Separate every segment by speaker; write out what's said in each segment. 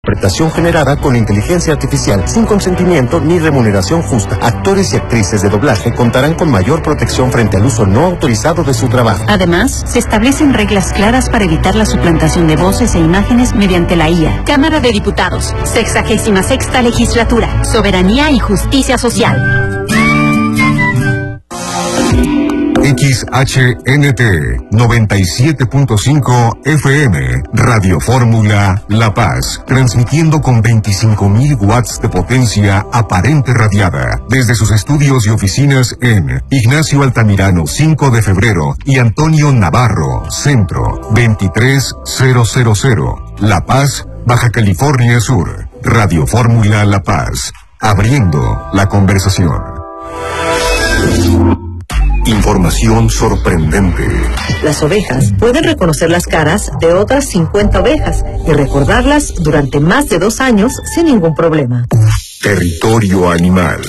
Speaker 1: Interpretación generada con inteligencia artificial, sin consentimiento ni remuneración justa. Actores y actrices de doblaje contarán con mayor protección frente al uso no autorizado de su trabajo.
Speaker 2: Además, se establecen reglas claras para evitar la suplantación de voces e imágenes mediante la IA. Cámara de Diputados, 66ª Legislatura, Soberanía y Justicia Social.
Speaker 3: XHNT 97.5 FM, Radio Fórmula La Paz, transmitiendo con 25.000 watts de potencia aparente radiada, desde sus estudios y oficinas en Ignacio Altamirano 5 de febrero y Antonio Navarro, Centro 23000, La Paz, Baja California Sur. Radio Fórmula La Paz, abriendo la conversación. Información sorprendente.
Speaker 4: Las ovejas pueden reconocer las caras de otras 50 ovejas y recordarlas durante más de 2 años sin ningún problema.
Speaker 3: Territorio animal.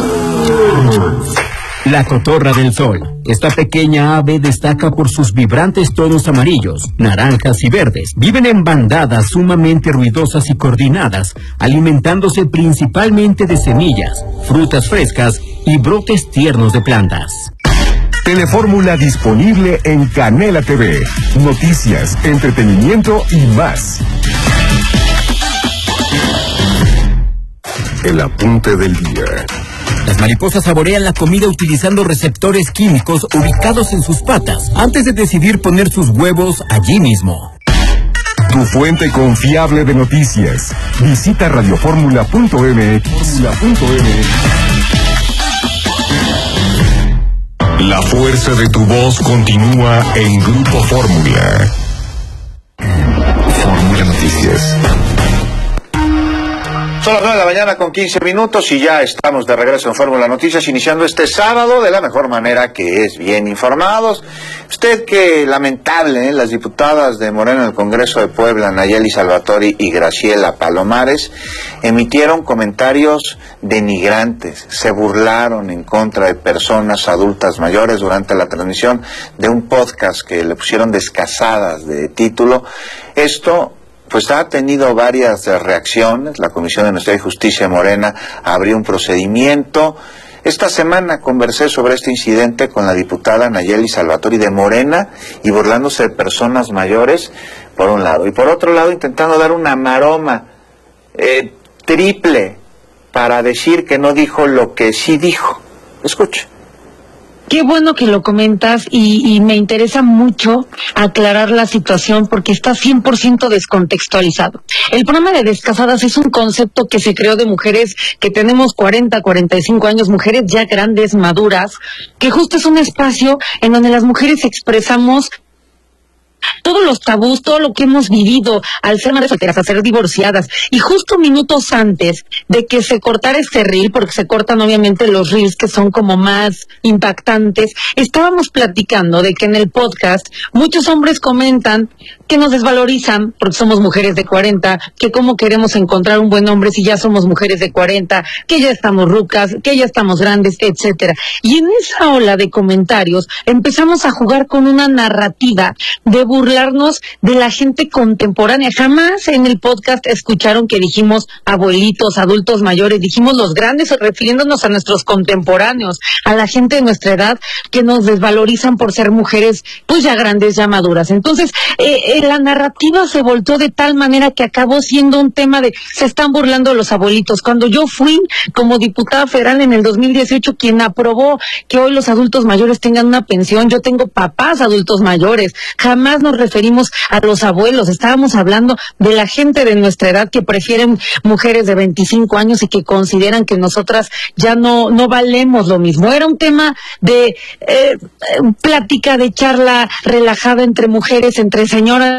Speaker 5: La cotorra del sol. Esta pequeña ave destaca por sus vibrantes tonos amarillos, naranjas y verdes. Viven en bandadas sumamente ruidosas y coordinadas, alimentándose principalmente de semillas, frutas frescas y brotes tiernos de plantas.
Speaker 3: Telefórmula disponible en Canela TV. Noticias, entretenimiento y más. El apunte del día.
Speaker 5: Las mariposas saborean la comida utilizando receptores químicos ubicados en sus patas antes de decidir poner sus huevos allí mismo.
Speaker 3: Tu fuente confiable de noticias. Visita radioformula.mx. La fuerza de tu voz continúa en Grupo Fórmula. Fórmula Noticias.
Speaker 6: Son las 9 de la mañana con 15 minutos y ya estamos de regreso en Fórmula Noticias, iniciando este sábado de la mejor manera, que es bien informados. Usted que lamentable, las diputadas de Morena en el Congreso de Puebla, Nayeli Salvatori y Graciela Palomares, emitieron comentarios denigrantes, se burlaron en contra de personas adultas mayores durante la transmisión de un podcast que le pusieron Descasadas de título. Esto pues ha tenido varias reacciones. La Comisión de Honestidad y Justicia de Morena abrió un procedimiento. Esta semana conversé sobre este incidente con la diputada Nayeli Salvatori de Morena y burlándose de personas mayores, por un lado. Y por otro lado, intentando dar una maroma triple para decir que no dijo lo que sí dijo. Escuche.
Speaker 7: Qué bueno que lo comentas y me interesa mucho aclarar la situación porque está 100% descontextualizado. El programa de Descasadas es un concepto que se creó de mujeres que tenemos 40, 45 años, mujeres ya grandes, maduras, que justo es un espacio en donde las mujeres expresamos todos los tabús, todo lo que hemos vivido al ser madres solteras, a ser divorciadas. Y justo minutos antes de que se cortara este reel, porque se cortan obviamente los reels que son como más impactantes, estábamos platicando de que en el podcast muchos hombres comentan que nos desvalorizan porque somos mujeres de 40, que cómo queremos encontrar un buen hombre si ya somos mujeres de 40, que ya estamos rucas, que ya estamos grandes, etcétera. Y en esa ola de comentarios empezamos a jugar con una narrativa de burlarnos de la gente contemporánea. Jamás en el podcast escucharon que dijimos abuelitos, adultos mayores, dijimos los grandes, refiriéndonos a nuestros contemporáneos, a la gente de nuestra edad que nos desvalorizan por ser mujeres pues ya grandes, ya maduras. Entonces, la narrativa se volteó de tal manera que acabó siendo un tema de se están burlando de los abuelitos. Cuando yo fui como diputada federal en el 2018 quien aprobó que hoy los adultos mayores tengan una pensión, yo tengo papás adultos mayores, jamás nos referimos a los abuelos, estábamos hablando de la gente de nuestra edad que prefieren mujeres de 25 años y que consideran que nosotras ya no valemos lo mismo. Era un tema de plática, de charla relajada entre mujeres, entre señoras.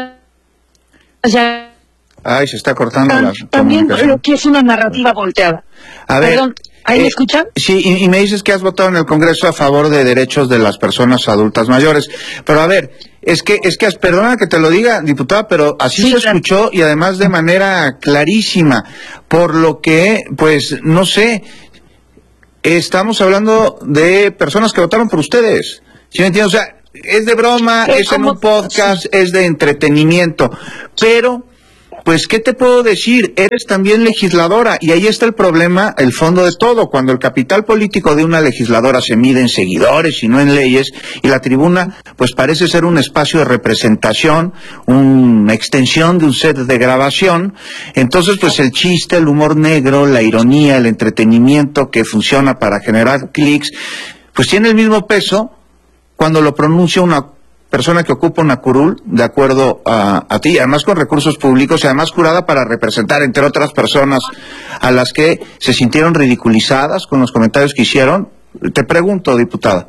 Speaker 7: Ya.
Speaker 6: Ay, se está cortando la
Speaker 7: también creo que es una narrativa volteada.
Speaker 6: A ver,
Speaker 7: perdón, ¿ahí me escuchan?
Speaker 6: Sí, y me dices que has votado en el Congreso a favor de derechos de las personas adultas mayores. Pero a ver, es que perdona que te lo diga, diputada, pero así sí, se escuchó y además de manera clarísima. Por lo que, pues, no sé, estamos hablando de personas que votaron por ustedes. ¿Sí me entiendes? O sea, es de broma, es en un podcast, es de entretenimiento, pero pues, ¿qué te puedo decir? Eres también legisladora, y ahí está el problema, el fondo de todo. Cuando el capital político de una legisladora se mide en seguidores y no en leyes, y la tribuna, pues, parece ser un espacio de representación, una extensión de un set de grabación, entonces, pues, el chiste, el humor negro, la ironía, el entretenimiento que funciona para generar clics, pues, tiene el mismo peso cuando lo pronuncia una persona que ocupa una curul, de acuerdo a ti, además con recursos públicos y además jurada para representar, entre otras personas, a las que se sintieron ridiculizadas con los comentarios que hicieron. Te pregunto, diputada.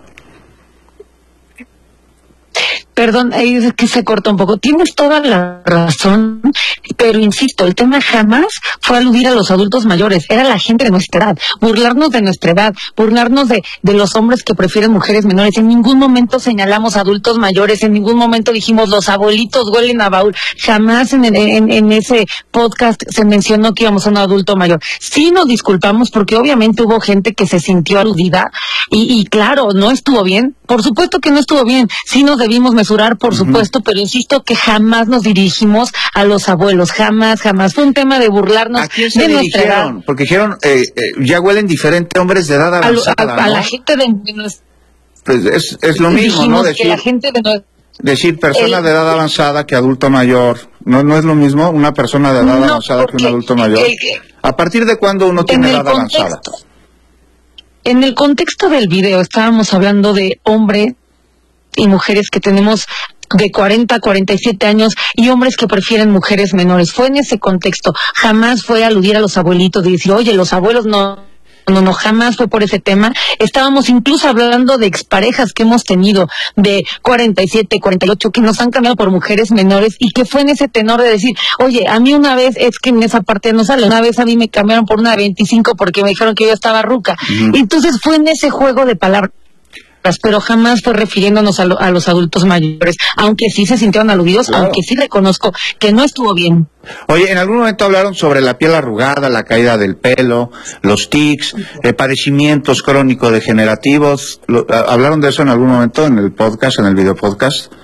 Speaker 7: Perdón, es que se corta un poco. Tienes toda la razón, pero insisto, el tema jamás fue aludir a los adultos mayores, era la gente de nuestra edad, burlarnos de nuestra edad, burlarnos de los hombres que prefieren mujeres menores. En ningún momento señalamos adultos mayores, en ningún momento dijimos los abuelitos huelen a baúl. Jamás en ese podcast se mencionó que íbamos a un adulto mayor. Sí nos disculpamos porque obviamente hubo gente que se sintió aludida y claro, no estuvo bien. Por supuesto que no estuvo bien. Sí nos debimos mesurar, por supuesto, pero insisto que jamás nos dirigimos a los abuelos, jamás. Fue un tema de burlarnos
Speaker 6: ¿A quién se
Speaker 7: de nuestra edad.
Speaker 6: dirigieron? Porque dijeron, ya huelen diferente hombres de edad avanzada,
Speaker 7: a
Speaker 6: ¿no?
Speaker 7: la gente de nuestra
Speaker 6: Pues es lo mismo, ¿no?
Speaker 7: que la gente de
Speaker 6: Decir persona de edad avanzada que adulto mayor, ¿no es lo mismo una persona de edad avanzada que un adulto mayor? ¿A partir de cuándo uno tiene edad avanzada?
Speaker 7: En el contexto del video estábamos hablando de hombres y mujeres que tenemos de 40 a 47 años y hombres que prefieren mujeres menores. Fue en ese contexto. Jamás fue aludir a los abuelitos, de decir, oye, los abuelos no, jamás fue por ese tema. Estábamos incluso hablando de exparejas que hemos tenido de 47, 48, que nos han cambiado por mujeres menores y que fue en ese tenor de decir, oye, a mí una vez, es que en esa parte no sale, una vez a mí me cambiaron por una de 25 porque me dijeron que yo estaba ruca. Entonces fue en ese juego de palabras, pero jamás fue refiriéndonos a los adultos mayores, aunque sí se sintieron aludidos, claro. Aunque sí reconozco que no estuvo bien.
Speaker 6: Oye, en algún momento hablaron sobre la piel arrugada, la caída del pelo, los tics, padecimientos crónico-degenerativos. ¿Hablaron de eso en algún momento en el podcast, en el video podcast?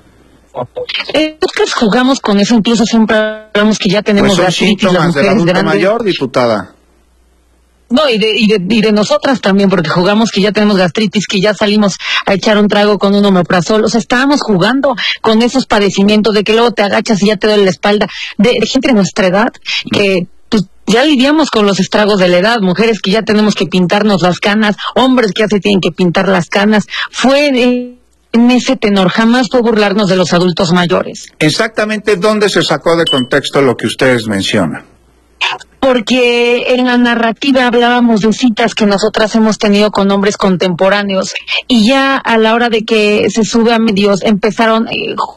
Speaker 7: Nosotros jugamos con eso, incluso siempre hablamos que ya tenemos
Speaker 6: pues son síntomas del adulto mayor, diputada.
Speaker 7: No, y de nosotras también, porque jugamos que ya tenemos gastritis, que ya salimos a echar un trago con un omeprazol. O sea, estábamos jugando con esos padecimientos de que luego te agachas y ya te duele la espalda, de gente de nuestra edad, que pues ya lidiamos con los estragos de la edad, mujeres que ya tenemos que pintarnos las canas, hombres que ya se tienen que pintar las canas. Fue en ese tenor, jamás fue burlarnos de los adultos mayores.
Speaker 6: Exactamente, ¿dónde se sacó de contexto lo que ustedes mencionan?
Speaker 7: Porque en la narrativa hablábamos de citas que nosotras hemos tenido con hombres contemporáneos y ya a la hora de que se sube a medios empezaron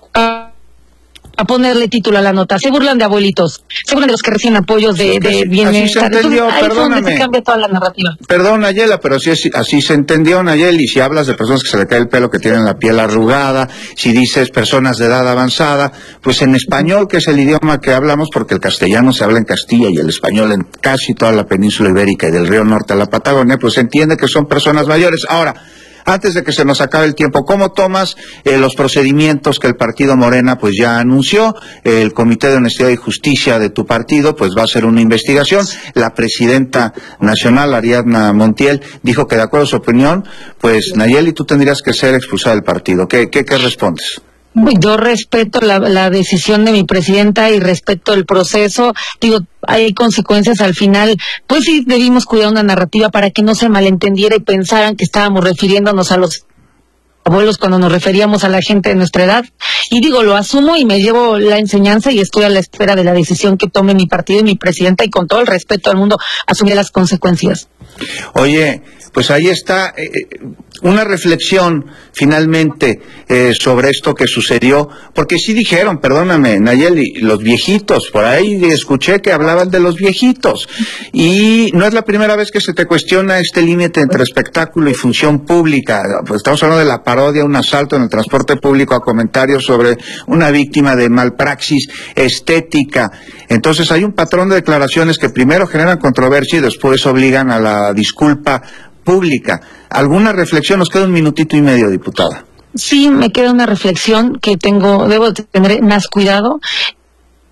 Speaker 7: a ponerle título a la nota. Se burlan de abuelitos, se burlan de los que reciben apoyos de bienestar.
Speaker 6: Así se entendió,
Speaker 7: entonces,
Speaker 6: perdóname.
Speaker 7: Se cambia toda la narrativa.
Speaker 6: Perdón, Nayela, pero así se entendió, Nayeli. Si hablas de personas que se le cae el pelo, que tienen la piel arrugada, si dices personas de edad avanzada, pues en español, que es el idioma que hablamos, porque el castellano se habla en Castilla y el español en casi toda la península ibérica y del río norte a la Patagonia, pues se entiende que son personas mayores. Ahora, antes de que se nos acabe el tiempo, ¿cómo tomas los procedimientos que el partido Morena pues ya anunció? El Comité de Honestidad y Justicia de tu partido pues va a hacer una investigación. La presidenta nacional, Ariadna Montiel, dijo que de acuerdo a su opinión, pues Nayeli, tú tendrías que ser expulsada del partido. ¿Qué respondes?
Speaker 7: Yo respeto la decisión de mi presidenta y respeto el proceso. Digo, hay consecuencias al final. Pues sí, debimos cuidar una narrativa para que no se malentendiera y pensaran que estábamos refiriéndonos a los abuelos cuando nos referíamos a la gente de nuestra edad. Y digo, lo asumo y me llevo la enseñanza y estoy a la espera de la decisión que tome mi partido y mi presidenta, y con todo el respeto al mundo asumiré las consecuencias.
Speaker 6: Oye, pues ahí está una reflexión finalmente sobre esto que sucedió, porque sí dijeron, perdóname, Nayeli, los viejitos, por ahí escuché que hablaban de los viejitos, y no es la primera vez que se te cuestiona este límite entre espectáculo y función pública. Pues estamos hablando de la parodia, un asalto en el transporte público, a comentarios sobre una víctima de malpraxis estética. Entonces hay un patrón de declaraciones que primero generan controversia y después obligan a la disculpa pública. ¿Alguna reflexión? Nos queda un minutito y medio, diputada.
Speaker 7: Sí, me queda una reflexión que debo tener más cuidado.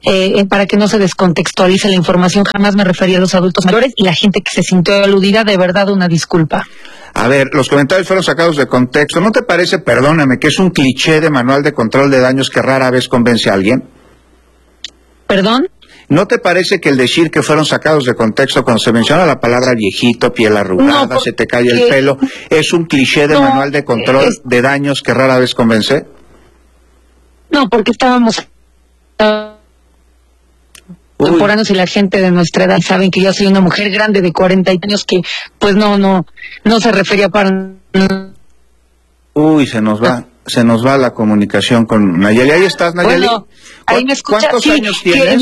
Speaker 7: para que no se descontextualice la información. Jamás me refería a los adultos mayores, y la gente que se sintió aludida, de verdad, una disculpa.
Speaker 6: A ver, los comentarios fueron sacados de contexto. ¿No te parece, perdóname, que es un cliché de manual de control de daños que rara vez convence a alguien?
Speaker 7: ¿Perdón?
Speaker 6: ¿No te parece que el decir que fueron sacados de contexto cuando se menciona la palabra viejito, piel arrugada, se te cae el pelo, es un cliché de manual de control de daños que rara vez convence?
Speaker 7: No, porque estábamos contemporáneos, y la gente de nuestra edad saben que yo soy una mujer grande de 40 años que pues no se refería para...
Speaker 6: Uy, se nos va la comunicación con Nayeli. Ahí estás, Nayeli.
Speaker 7: Bueno, ahí me escuchas.
Speaker 6: ¿Cuántos años tienes?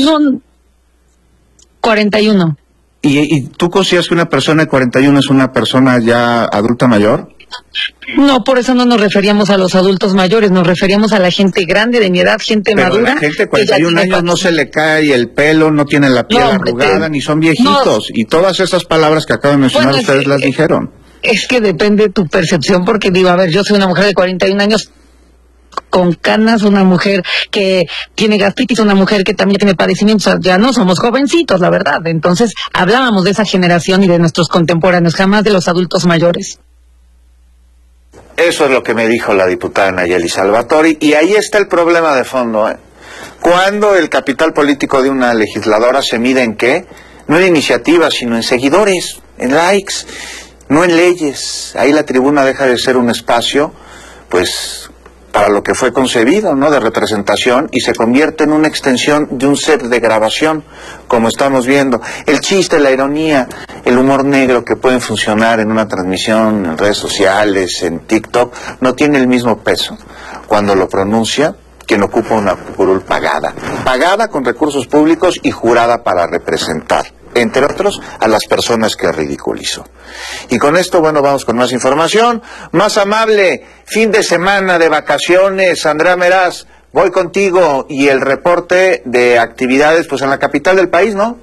Speaker 7: 41.
Speaker 6: ¿Y tú consideras que una persona de 41 es una persona ya adulta mayor?
Speaker 7: No, por eso no nos referíamos a los adultos mayores, nos referíamos a la gente grande de mi edad, gente
Speaker 6: pero
Speaker 7: madura.
Speaker 6: La gente de 41 años no se le cae el pelo, no tiene la piel arrugada, ni son viejitos. Y todas esas palabras que acabo de mencionar, ustedes las dijeron.
Speaker 7: Es que depende de tu percepción, porque digo, a ver, yo soy una mujer de 41 años con canas, una mujer que tiene gastritis, una mujer que también tiene padecimientos, o sea, ya no somos jovencitos, la verdad. Entonces, hablábamos de esa generación y de nuestros contemporáneos, jamás de los adultos mayores.
Speaker 6: Eso es lo que me dijo la diputada Nayeli Salvatori, y ahí está el problema de fondo, ¿eh? Cuando el capital político de una legisladora se mide en qué, no en iniciativas, sino en seguidores, en likes, no en leyes. Ahí la tribuna deja de ser un espacio, pues, para lo que fue concebido, ¿no?, de representación, y se convierte en una extensión de un set de grabación, como estamos viendo. El chiste, la ironía, el humor negro que pueden funcionar en una transmisión en redes sociales, en TikTok, no tiene el mismo peso cuando lo pronuncia quien ocupa una curul pagada con recursos públicos y jurada para representar, entre otros, a las personas que ridiculizó. Y con esto, bueno, vamos con más información. Más amable, fin de semana de vacaciones. Andrea Meraz, voy contigo, y el reporte de actividades, pues, en la capital del país, ¿no?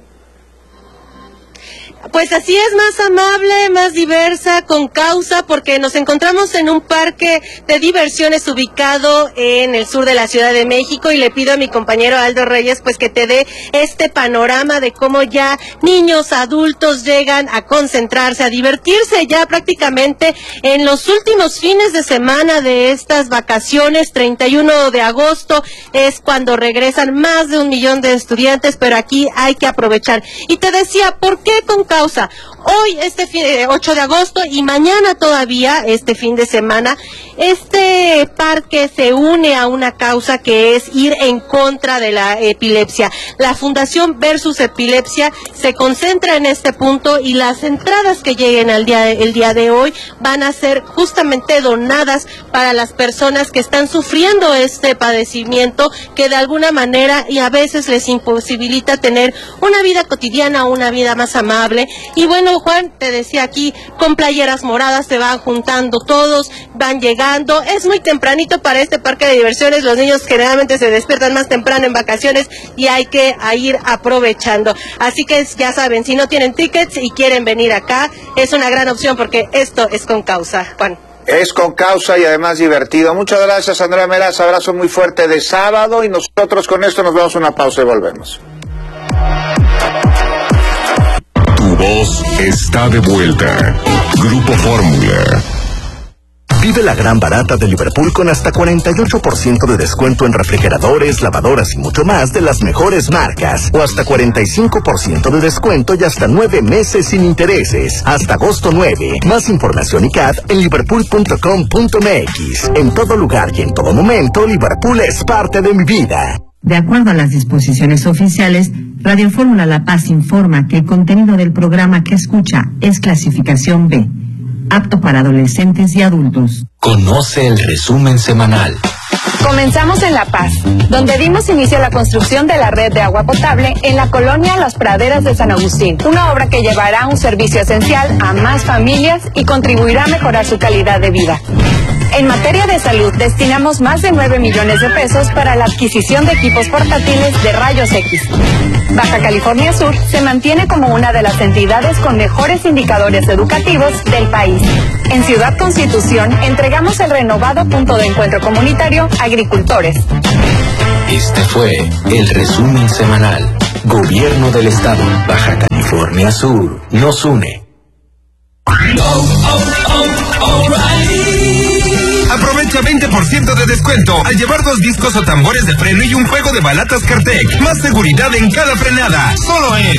Speaker 8: Pues así es, más amable, más diversa, con causa, porque nos encontramos en un parque de diversiones ubicado en el sur de la Ciudad de México, y le pido a mi compañero Aldo Reyes pues que te dé este panorama de cómo ya niños, adultos llegan a concentrarse, a divertirse ya prácticamente en los últimos fines de semana de estas vacaciones. 31 de agosto es cuando regresan más de 1 millón de estudiantes, pero aquí hay que aprovechar. Y te decía, ¿por qué con causa? Hoy, 8 de agosto, y mañana todavía, este fin de semana, este parque se une a una causa que es ir en contra de la epilepsia. La Fundación Versus Epilepsia se concentra en este punto, y las entradas que lleguen el día de hoy van a ser justamente donadas para las personas que están sufriendo este padecimiento, que de alguna manera y a veces les imposibilita tener una vida cotidiana, una vida más amable. Y bueno, Juan, te decía, aquí con playeras moradas se van juntando todos, van llegando. Es muy tempranito para este parque de diversiones, los niños generalmente se despiertan más temprano en vacaciones y hay que ir aprovechando. Así que ya saben, si no tienen tickets y quieren venir acá, es una gran opción, porque esto es con causa, Juan.
Speaker 6: Es con causa y además divertido. Muchas gracias, Andrea Meraz. Abrazo muy fuerte de sábado, y nosotros con esto nos vamos a una pausa y volvemos.
Speaker 3: Tu voz está de vuelta. Grupo Fórmula.
Speaker 1: Vive la gran barata de Liverpool con hasta 48% de descuento en refrigeradores, lavadoras y mucho más de las mejores marcas. O hasta 45% de descuento y hasta 9 meses sin intereses. Hasta agosto 9. Más información y CAT en liverpool.com.mx. En todo lugar y en todo momento, Liverpool es parte de mi vida.
Speaker 9: De acuerdo a las disposiciones oficiales, Radio Fórmula La Paz informa que el contenido del programa que escucha es clasificación B, apto para adolescentes y adultos.
Speaker 10: Conoce el resumen semanal.
Speaker 11: Comenzamos en La Paz, donde dimos inicio a la construcción de la red de agua potable en la colonia Las Praderas de San Agustín, una obra que llevará un servicio esencial a más familias y contribuirá a mejorar su calidad de vida. En materia de salud, destinamos más de 9 millones de pesos para la adquisición de equipos portátiles de rayos X. Baja California Sur se mantiene como una de las entidades con mejores indicadores educativos del país. En Ciudad Constitución entregamos el renovado punto de encuentro comunitario Agricultores.
Speaker 10: Este fue el resumen semanal. Gobierno del Estado, Baja California Sur, nos une.
Speaker 12: Aprovecha 20% de descuento al llevar 2 discos o tambores de freno y un juego de balatas Cartec. Más seguridad en cada frenada. Solo en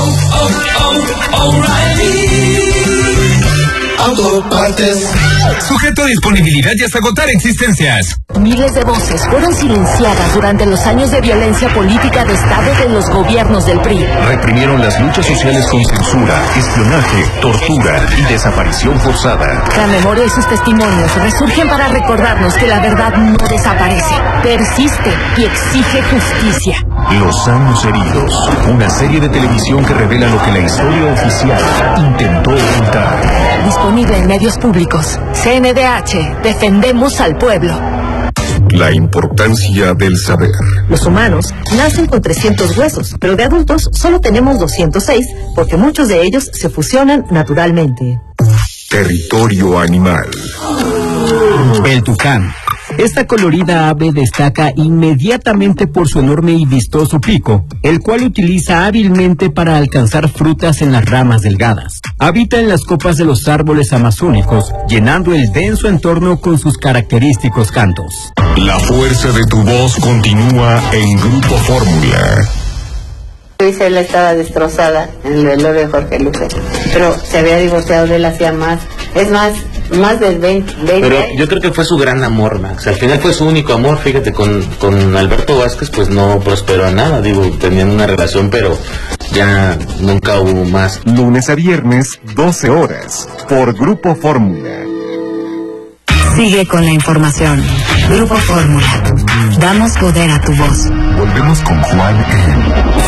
Speaker 12: Autopartes. Sujeto a disponibilidad y hasta agotar existencias.
Speaker 2: Miles de voces fueron silenciadas durante los años de violencia política de Estado de los gobiernos del PRI.
Speaker 3: Reprimieron las luchas sociales con censura, espionaje, tortura y desaparición forzada.
Speaker 2: La memoria y sus testimonios resurgen para recordarnos que la verdad no desaparece, persiste y exige justicia.
Speaker 3: Los años heridos, una serie de televisión que revela lo que la historia oficial intentó ocultar.
Speaker 2: Disponible en medios públicos. CNDH, defendemos al pueblo.
Speaker 3: La importancia del saber.
Speaker 4: Los humanos nacen con 300 huesos, pero de adultos solo tenemos 206 porque muchos de ellos se fusionan naturalmente.
Speaker 3: Territorio animal.
Speaker 5: El tucán. Esta colorida ave destaca inmediatamente por su enorme y vistoso pico, el cual utiliza hábilmente para alcanzar frutas en las ramas delgadas. Habita en las copas de los árboles amazónicos, llenando el denso entorno con sus característicos cantos.
Speaker 3: La fuerza de tu voz continúa en Grupo Fórmula.
Speaker 13: Isela estaba destrozada en el velorio de Jorge Luque, pero se había divorciado de él hacía más de 20
Speaker 14: Pero yo creo que fue su gran amor, Max. Al final fue su único amor. Fíjate, con Alberto Vázquez pues no prosperó en nada. Digo, tenían una relación, pero ya nunca hubo más.
Speaker 3: Lunes a viernes, 12 horas, por Grupo Fórmula.
Speaker 9: Sigue con la información. Grupo Fórmula. Damos poder a tu voz.
Speaker 3: Volvemos con Juan en